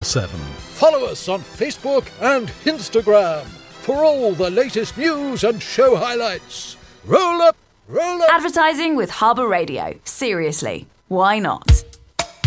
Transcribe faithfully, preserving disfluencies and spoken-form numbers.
seven. Follow us on Facebook and Instagram for all the latest news and show highlights. Roll up, roll up. Advertising with Harbour Radio. Seriously, why not?